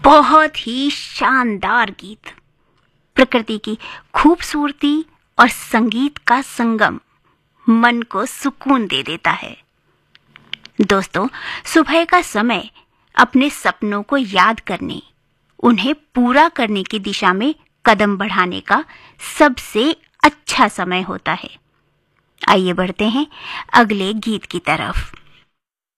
बहुत ही शानदार गीत, प्रकृति की खूबसूरती और संगीत का संगम मन को सुकून दे देता है। दोस्तों, सुबह का समय अपने सपनों को याद करने, उन्हें पूरा करने की दिशा में कदम बढ़ाने का सबसे अच्छा समय होता है। आइए बढ़ते हैं अगले गीत की तरफ।